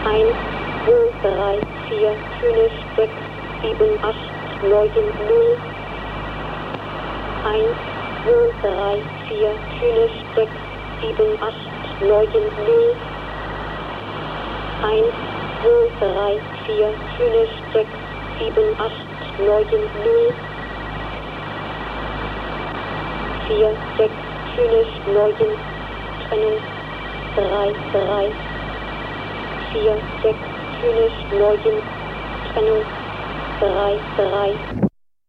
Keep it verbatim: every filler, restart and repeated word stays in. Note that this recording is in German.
eins, null, drei, vier, fünf, sechs, sieben, acht, neun, null. eins, null, drei, vier, fünf, sechs, sieben, acht, neun, null. eins, null, drei, vier, fünf, sechs, sieben, acht, neun, null. vier, sechs, fünf, neun, Trennung, drei, drei. vier, sechs, fünf, neun, Trennung, drei, drei.